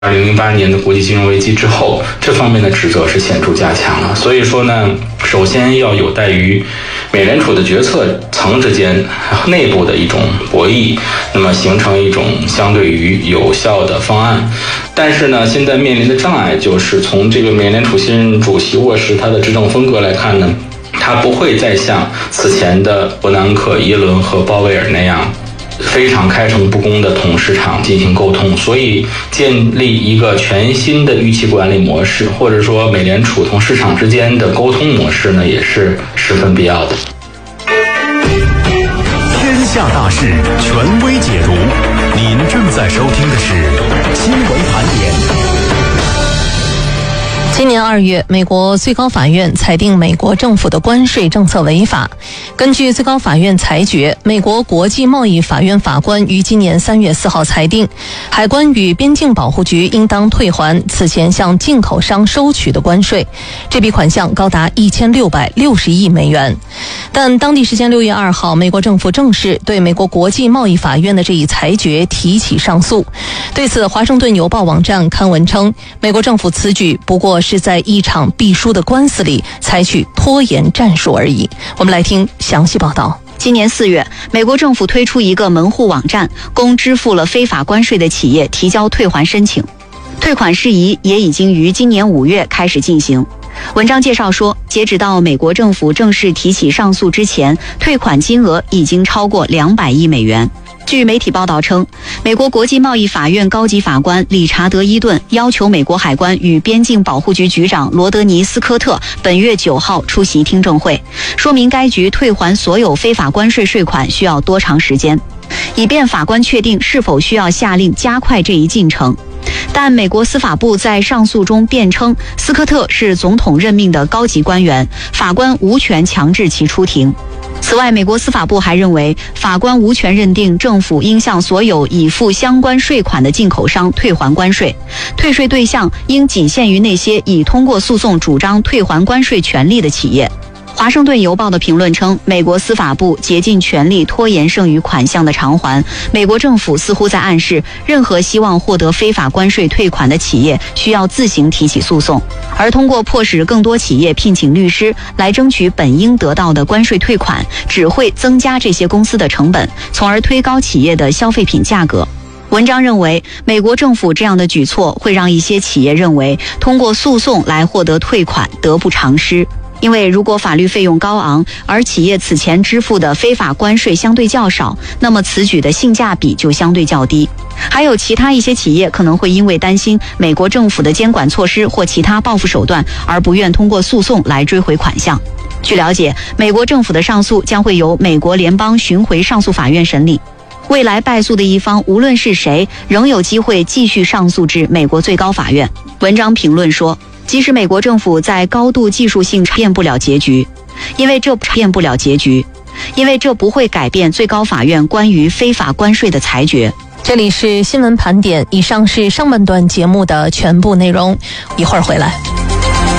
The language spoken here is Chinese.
2008年的国际金融危机之后，这方面的职责是显著加强了。所以说呢，首先要有待于美联储的决策层之间内部的一种博弈，那么形成一种相对于有效的方案。但是呢，现在面临的障碍就是从这个美联储新任主席沃什他的执政风格来看呢，他不会再像此前的伯南克、耶伦和鲍威尔那样非常开诚布公的同市场进行沟通，所以建立一个全新的预期管理模式，或者说美联储同市场之间的沟通模式呢，也是十分必要的。 天下大事，权威解读。您正在收听的是新闻盘点。 今年2月，美国最高法院裁定美国政府的关税政策违法。根据最高法院裁决，美国国际贸易法院法官于今年3月4号裁定，海关与边境保护局应当退还此前向进口商收取的关税，这笔款项高达1660亿美元。但当地时间6月2号，美国政府正式对美国国际贸易法院的这一裁决提起上诉。对此，华盛顿邮报网站刊文称，美国政府此举不过是在一场必输的官司里采取拖延战术而已。我们来听详细报道。 今年4月，美国政府推出一个门户网站，供支付了非法关税的企业提交退还申请。退款事宜也已经于今年5月开始进行。文章介绍说，截止到美国政府正式提起上诉之前，退款金额已经超过200亿美元。据媒体报道称，美国国际贸易法院高级法官理查德·伊顿要求美国海关与边境保护局局长罗德尼·斯科特本月9号出席听证会，说明该局退还所有非法关税税款需要多长时间，以便法官确定是否需要下令加快这一进程。但美国司法部在上诉中辩称，斯科特是总统任命的高级官员，法官无权强制其出庭。此外，美国司法部还认为，法官无权认定政府应向所有已付相关税款的进口商退还关税，退税对象应仅限于那些已通过诉讼主张退还关税权利的企业。华盛顿邮报的评论称，美国司法部竭尽全力拖延剩余款项的偿还，美国政府似乎在暗示，任何希望获得非法关税退款的企业需要自行提起诉讼，而通过迫使更多企业聘请律师来争取本应得到的关税退款，只会增加这些公司的成本，从而推高企业的消费品价格。文章认为，美国政府这样的举措会让一些企业认为，通过诉讼来获得退款得不偿失。因为如果法律费用高昂，而企业此前支付的非法关税相对较少，那么此举的性价比就相对较低。还有其他一些企业可能会因为担心美国政府的监管措施或其他报复手段，而不愿通过诉讼来追回款项。据了解，美国政府的上诉将会由美国联邦巡回上诉法院审理。未来败诉的一方无论是谁，仍有机会继续上诉至美国最高法院。文章评论说，即使美国政府在高度技术性变不了结局，因为这不会改变最高法院关于非法关税的裁决。 这里是新闻盘点，以上是上半段节目的全部内容，一会儿回来。